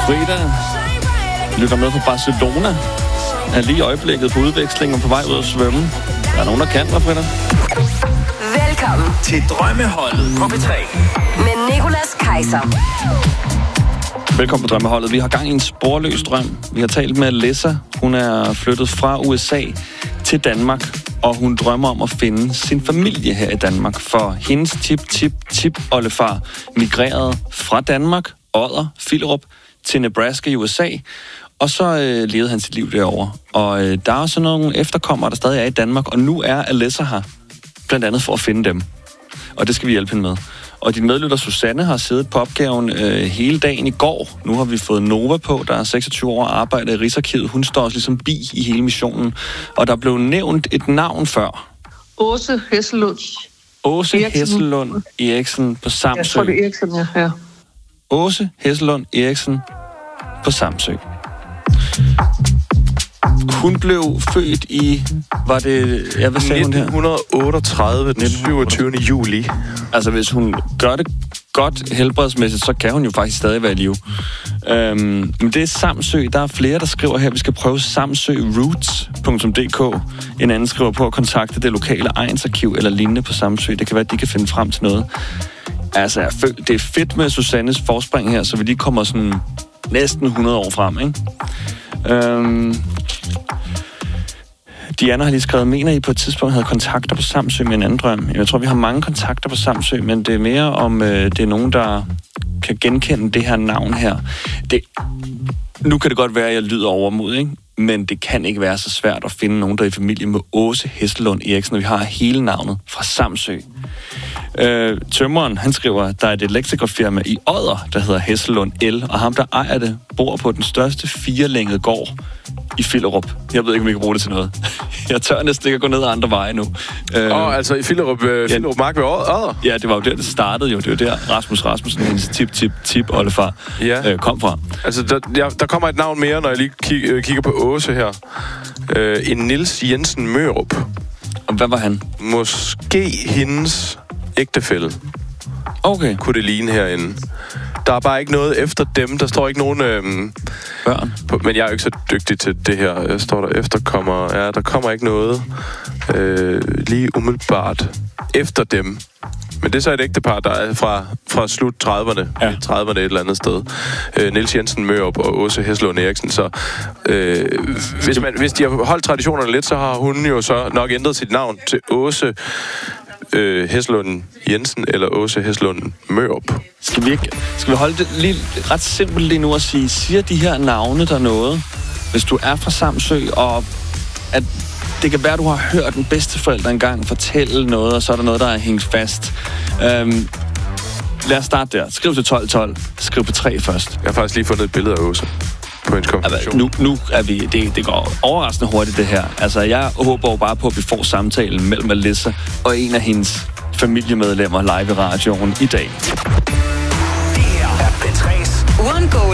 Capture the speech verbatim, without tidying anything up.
Frida lytter med på Barcelona. Er lige i øjeblikket på udveksling og på vej ud at svømme. Der er nogen, der kan, der, Frida. Velkommen til Drømmeholdet på P tre. Med Nicolas Kaiser. Velkommen på Drømmeholdet. Vi har gang i en sporløs drøm. Vi har talt med Alessa. Hun er flyttet fra U S A til Danmark, og hun drømmer om at finde sin familie her i Danmark. For hendes tip-tip-tip-oldefar migrerede fra Danmark, Odder, Fillerup, til Nebraska i U S A, og så øh, levede han sit liv derovre. Og øh, der er så nogle efterkommere, der stadig er i Danmark, og nu er Alessa her, blandt andet for at finde dem. Og det skal vi hjælpe hende med. Og din medlytter Susanne har siddet på opgaven øh, hele dagen i går. Nu har vi fået Nova på, der er seksogtyve år og arbejder i Rigsarkivet. Hun står også ligesom bi i hele missionen. Og der blev nævnt et navn før. Åse Hesselund. Åse Hesselund Eriksen på Samsø. Jeg tror, det er Eriksen, ja. ja. Åse Hesselund Eriksen på Samsø. Hun blev født i, var det, jeg vil sige nitten otteogtredive, den syvogtyvende juli. Altså, hvis hun gør det godt helbredsmæssigt, så kan hun jo faktisk stadig være i live. Øhm, men det er Samsø. Der er flere, der skriver her, at vi skal prøve samsøroots punktum d k. En anden skriver på at kontakte det lokale egnsarkiv eller lignende på Samsø. Det kan være, at de kan finde frem til noget. Altså, jeg føler, det er fedt med Susannes forspring her, så vi lige kommer sådan næsten hundrede år frem, ikke? Øhm, Diana har lige skrevet, mener I på et tidspunkt havde kontakter på Samsø med en anden drøm? Jeg tror, vi har mange kontakter på Samsø, men det er mere om, øh, det er nogen, der kan genkende det her navn her. Det, nu kan det godt være, at jeg lyder overmod, ikke? Men det kan ikke være så svært at finde nogen, der er i familie med Åse Hesselund Eriksen, og vi har hele navnet fra Samsø. Øh, tømmeren, han skriver, der er et elektrikerfirma i Odder, der hedder Hesselund El, og ham, der ejer det, bor på den største firelængede gård i Fillerup. Jeg ved ikke, om vi kan bruge det til noget. Jeg tør næsten ikke at gå ned ad andre veje nu. Åh, øh, oh, altså i Fillerup, øh, Fillerup Mark ved Odder? Ja, det var jo der, det startede jo. Det var der, Rasmus Rasmussen, hendes tip-tip-tip-oldefar, ja. øh, kom fra. Altså, der, ja, der kommer et navn mere, når jeg lige kig, øh, kigger på Åse her. Øh, en Niels Jensen Mørup. Og hvad var han? Måske hendes ægtefælle. Okay. Kunne det ligne herinde. Der er bare ikke noget efter dem. Der står ikke nogen... Øhm, børn. På, men jeg er jo ikke så dygtig til det her. Jeg står der efterkommer. Ja, der kommer ikke noget øh, lige umiddelbart efter dem. Men det er så et ægtepar, der er fra, fra slut trediverne. Ja. trediverne et eller andet sted. Øh, Niels Jensen Mørup og Åse Hesselund Eriksen. Så øh, hvis, man, hvis de har holdt traditionerne lidt, så har hun jo så nok ændret sit navn til Åse Øh, Hesselund Jensen eller Åse Hesselund Mørup. Skal vi, ikke, skal vi holde det lige, ret simpelt lige nu og sige, siger de her navne der noget, hvis du er fra Samsø, og at det kan være, at du har hørt den bedste forældre engang fortælle noget, og så er der noget, der er hængt fast. Øhm, lad os starte der. Skriv til tolv tolv. Skriv på tre først. Jeg har faktisk lige fundet et billede af Åse på hendes konfirmation. Nu, nu er vi, det, det går overraskende hurtigt, det her. Altså, jeg håber jo bare på, at vi får samtalen mellem Alessa og en af hendes familiemedlemmer live i radioen i dag.